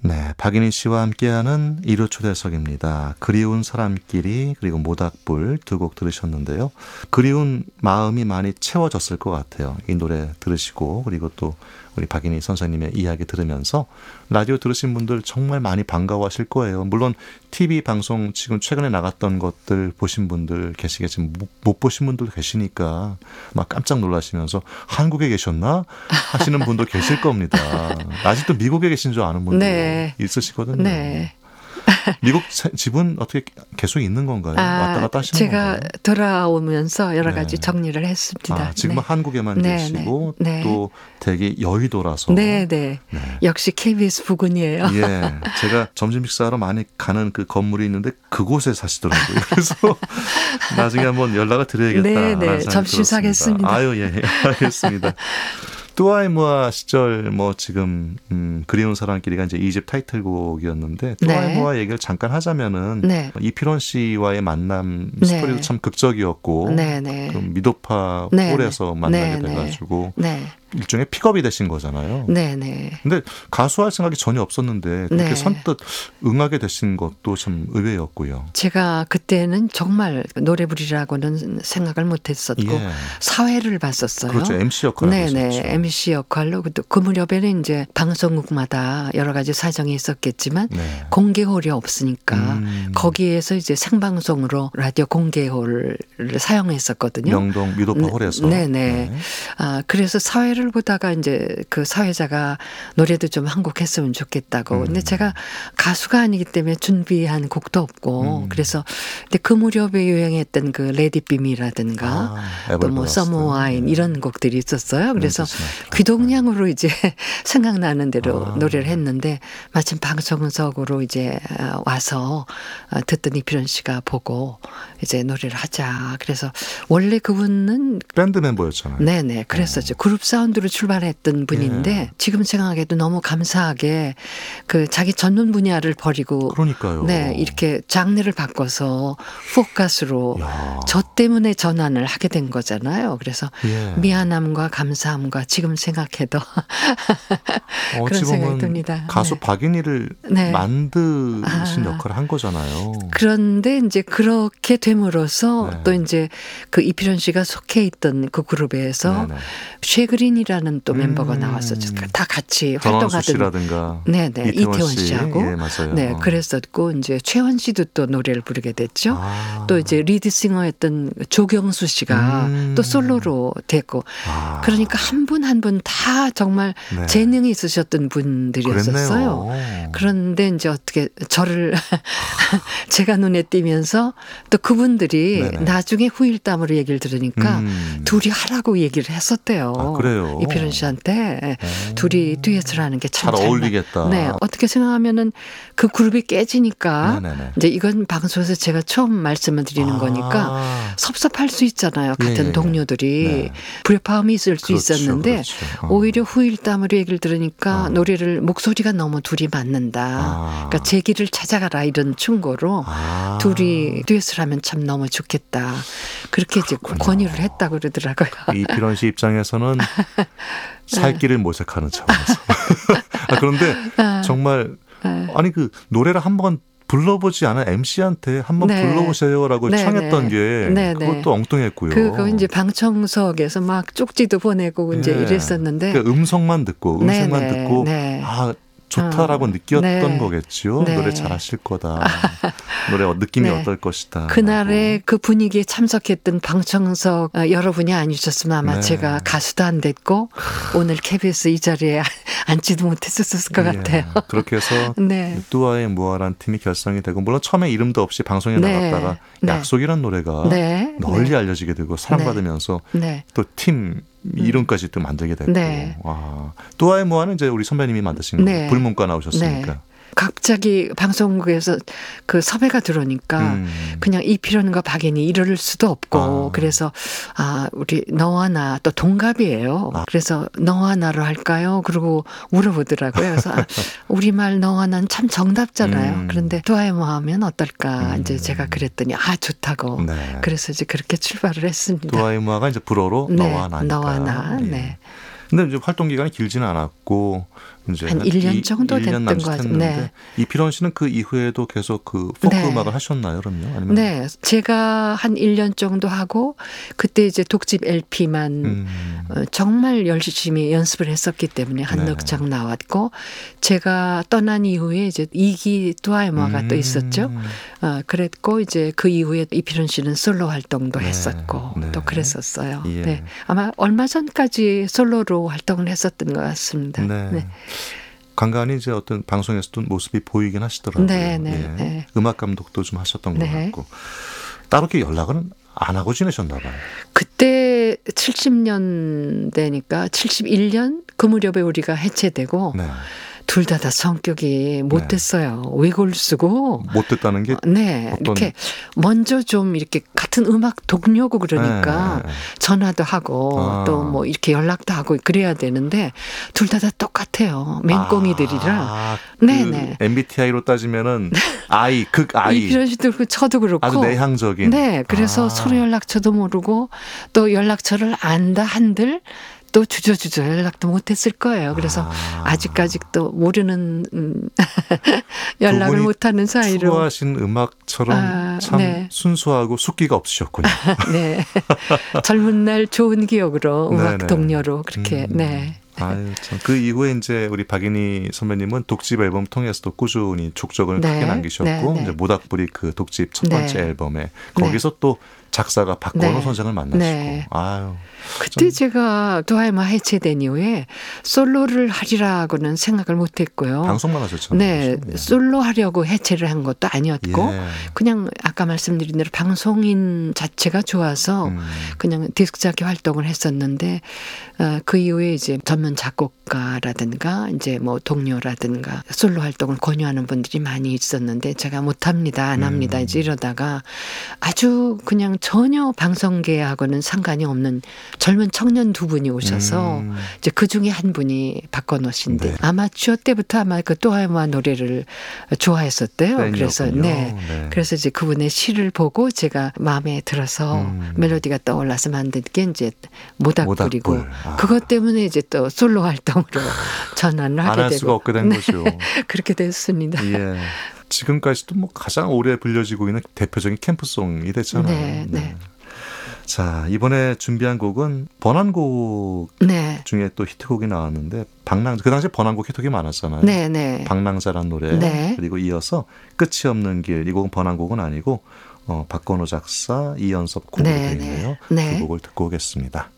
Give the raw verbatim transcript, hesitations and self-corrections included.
네, 박인희 씨와 함께하는 일요 초대석입니다. 그리운 사람끼리 그리고 모닥불 두 곡 들으셨는데요. 그리운 마음이 많이 채워졌을 것 같아요. 이 노래 들으시고 그리고 또 우리 박인희 선생님의 이야기 들으면서 라디오 들으신 분들 정말 많이 반가워하실 거예요. 물론 티비 방송 지금 최근에 나갔던 것들 보신 분들 계시겠지만 못 보신 분들 계시니까 막 깜짝 놀라시면서 한국에 계셨나 하시는 분도 계실 겁니다. 아직도 미국에 계신 줄 아는 분들 네. 있으시거든요. 네. 미국 집은 어떻게 계속 있는 건가요? 아, 왔다 갔다 하시는 제가 건가요? 돌아오면서 여러 가지 네. 정리를 했습니다. 아, 지금은 네. 한국에만 네, 계시고 네, 네. 또 되게 여의도라서. 네, 네. 네. 역시 케이비에스 부근이에요. 예, 제가 점심 식사하러 많이 가는 그 건물이 있는데 그곳에 사시더라고요. 그래서 나중에 한번 연락을 드려야겠다. 네, 네. 점심 사겠습니다. 아유, 예, 알겠습니다. 뚜아이모아 시절 뭐 지금 음, 그리운 사람끼리가 이제 이 집 타이틀곡이었는데 뚜아이모아 네. 얘기를 잠깐 하자면은 네. 이필원 씨와의 만남 네. 스토리도 참 극적이었고 네, 네. 그 미도파 네, 홀에서 네. 만나게 네, 돼가지고 네. 일종의 픽업이 되신 거잖아요. 네네. 근데 가수할 생각이 전혀 없었는데 그렇게 네. 선뜻 응하게 되신 것도 참 의외였고요. 제가 그때는 정말 노래 부리라고는 생각을 못했었고 예. 사회를 봤었어요. 그렇죠. 엠씨 역할을 네네. 하셨죠. 엠씨 역할로 또 그 무렵에는 이제 방송국마다 여러 가지 사정이 있었겠지만 네. 공개홀이 없으니까 음. 거기에서 이제 생방송으로 라디오 공개홀을 사용했었거든요. 명동 미도파 홀에서. 네네. 네. 아 그래서 사회를 보다가 이제 그 사회자가 노래도 좀 한 곡 했으면 좋겠다고. 음. 근데 제가 가수가 아니기 때문에 준비한 곡도 없고 음. 그래서 근데 그 무렵에 유행했던 그 레디 비미라든가 아, 또 뭐 서머 와인 네. 이런 곡들이 있었어요. 그래서 귀동냥으로 이제 생각나는 대로 아. 노래를 했는데 마침 방송석으로 이제 와서 듣던 이필원 씨가 보고 이제 노래를 하자. 그래서 원래 그분은 밴드 멤버였잖아요. 네네. 그랬었죠. 어. 그룹 사운드로 출발했던 분인데 예. 지금 생각해도 너무 감사하게 그 자기 전문 분야를 버리고 그러니까요. 네 이렇게 장르를 바꿔서 포커스로 야. 저 때문에 전환을 하게 된 거잖아요. 그래서 예. 미안함과 감사함과 지금 생각해도 어, 그런 생각이 듭니다. 가수 네. 박인희를 네. 만드신 아. 역할을 한 거잖아요. 그런데 이제 그렇게 됨으로써 네. 또 이제 그 이필원 씨가 속해 있던 그 그룹에서 네네. 쉐그린이라는 또 음. 멤버가 나왔었죠. 다 같이 활동하던 씨라든가 네네 이태원, 이태원 씨하고 예, 맞아요. 네 그랬었고 이제 최원 씨도 또 노래를 부르게 됐죠. 아. 또 이제 리드싱어였던 조경수 씨가 음. 또 솔로로 됐고 아. 그러니까 한 분 한 분 다 정말 네. 재능이 있으셨던 분들이었었어요. 그랬네요. 그런데 이제 어떻게 저를 제가 눈에 띄면서 또 그분들이 네네. 나중에 후일담으로 얘기를 들으니까 음. 둘이 하라고 얘기를 했었대요. 아, 그래요? 이필원 씨한테 오. 둘이 듀엣을 하는 게 참 잘 어울리겠다. 네, 어떻게 생각하면은 그 그룹이 깨지니까 네네네. 이제 이건 방송에서 제가 처음 말씀을 드리는 아. 거니까 섭섭할 수 있잖아요. 같은 예, 예. 동료들이 네. 불협화음이 있을 수 그렇죠, 있었는데 그렇죠. 어. 오히려 후일담으로 얘기를 들으니까 어. 노래를 목소리가 너무 둘이 맞는다. 아. 그러니까 제 길을 찾아가라 이런 충고로 아. 둘이 듀엣을 하면 참 너무 좋겠다. 그렇게 이제 권유를 했다고 그러더라고요. 이필원 씨 입장에서는 살 길을 모색하는 차원에서. 아, 그런데 정말 아니 그 노래를 한번 불러보지 않은 엠씨한테 한번 네. 불러보세요라고 네, 청했던 네. 게 네, 그것도 엉뚱했고요. 그거 이제 방청석에서 막 쪽지도 보내고 이제 네. 이랬었는데 그러니까 음성만 듣고 음성만 네, 듣고 네. 아 좋다라고 어, 느꼈던 네. 거겠지요. 네. 노래 잘하실 거다. 노래 느낌이 네. 어떨 것이다. 그날의 라고. 그 분위기에 참석했던 방청석 여러분이 아니셨으면 아마 네. 제가 가수도 안 됐고 오늘 케이비에스 이 자리에 앉지도 못했었을 것 예. 같아요. 그렇게 해서 네. 뚜아의 무아란 팀이 결성이 되고 물론 처음에 이름도 없이 방송에 네. 나갔다가 네. 약속이란 노래가 네. 널리 네. 알려지게 되고 사랑받으면서 네. 또 팀 이름까지 또 만들게 됐고. 네. 와. 뚜아의 무아는 이제 우리 선배님이 만드신 네. 불문과 나오셨으니까. 네. 갑자기 방송국에서 그 섭외가 들어오니까 음. 그냥 이필원과 박인희 이럴 수도 없고 아. 그래서 아 우리 너와 나 또 동갑이에요. 아. 그래서 너와 나로 할까요? 그러고 물어보더라고요. 그래서 아, 우리말 너와 난 참 정답잖아요. 음. 그런데 뚜아이모 하면 어떨까? 음. 이제 제가 그랬더니 아 좋다고. 네. 그래서 이제 그렇게 출발을 했습니다. 뚜아이모가 이제 불어로 네. 너와 나니까. 너와 나. 예. 네. 근데 이제 활동 기간이 길지는 않았고 이제 한 일 년 정도 일 년 됐던 것 같아요. 네. 이필원 씨는 그 이후에도 계속 그 포크 네. 음악을 하셨나요, 그럼요? 아니면 네, 제가 한 일 년 정도 하고 그때 이제 독집 엘피만 음. 어, 정말 열심히 연습을 했었기 때문에 한 네. 넉 장 나왔고 제가 떠난 이후에 이제 이 기 두아이마가 음. 또 있었죠. 어, 그랬고 이제 그 이후에 이필원 씨는 솔로 활동도 네. 했었고 네. 또 그랬었어요. 예. 네, 아마 얼마 전까지 솔로로 활동을 했었던 것 같습니다. 네. 네. 간간히 이제 어떤 방송에서도 모습이 보이긴 하시더라고요. 네, 네, 예. 네. 음악 감독도 좀 하셨던 것 네. 같고 따로 이렇게 연락은 안 하고 지내셨나 봐요. 그때 칠십 년대니까 칠십일 년 그 무렵에 우리가 해체되고 네. 둘 다 다 성격이 못됐어요. 외골수고. 못 됐다는 게 네, 어떤- 이렇게 먼저 좀 이렇게 같은 음악 동료고 그러니까 네. 전화도 하고 아. 또 뭐 이렇게 연락도 하고 그래야 되는데 둘 다 다 똑같아요. 맹꽁이들이라. 아, 네, 그 네. 엠비티아이로 따지면은 아이, 극 아이. 이필원 씨도 그렇고 저도 그렇고. 아주 내향적인. 네, 그래서 아. 서로 연락처도 모르고 또 연락처를 안다 한들 또 주저주저 연락도 못했을 거예요. 그래서 아. 아직까지도 모르는 음, 연락을 두 분이 못하는 사이로. 추구하신 음악처럼 아, 참 네. 순수하고 숫기가 없으셨군요. 네, 젊은 날 좋은 기억으로 음악 네네. 동료로 그렇게. 음. 네. 아유, 참. 그 이후에 이제 우리 박인희 선배님은 독집 앨범 통해서도 꾸준히 족적을 네, 크게 남기셨고, 네, 네. 이제 모닥불이 그 독집 첫 번째 네. 앨범에 거기서 또 작사가 박건호 네. 선생을 만나시고, 네. 아유. 그때 제가 두아이마 해체된 이후에 솔로를 하리라고는 생각을 못했고요. 방송만 하셨잖아요. 네, 그렇죠? 예. 솔로 하려고 해체를 한 것도 아니었고 예. 그냥 아까 말씀드린 대로 방송인 자체가 좋아서 음. 그냥 디스크자키 활동을 했었는데 어, 그 이후에 이제 전문 작곡가라든가 이제 뭐 동료라든가 솔로 활동을 권유하는 분들이 많이 있었는데 제가 못합니다, 안 합니다. 음. 이제 이러다가 아주 그냥 전혀 방송계하고는 상관이 없는 젊은 청년 두 분이 오셔서 음. 이제 그 중에 한 분이 박건호 씨인데 네. 아마추어 때부터 아마 그 또아이마 노래를 좋아했었대요. 그래서 팬이었군요. 네. 네. 그래서 이제 그분의 시를 보고 제가 마음에 들어서 음. 멜로디가 떠올라서 만든 게 이제 모닥불이고 모닥불. 아. 그것 때문에 이제 또 솔로 활동으로 전환을 안 하게 할 되고 수가 없게 된 네. 거죠. 그렇게 됐습니다. 예. 지금까지도 뭐 가장 오래 불려지고 있는 대표적인 캠프송이 됐잖아요. 네, 네. 자, 이번에 준비한 곡은 번안곡 네. 중에 또 히트곡이 나왔는데 방랑 그 당시에 번안곡 히트곡이 많았잖아요. 네, 네. 방랑자란 노래 네. 그리고 이어서 끝이 없는 길 이 곡은 번안곡은 아니고 어, 박건호 작사 이연섭 곡으로 네, 되어 있네요. 네. 네. 그 곡을 듣고 오겠습니다.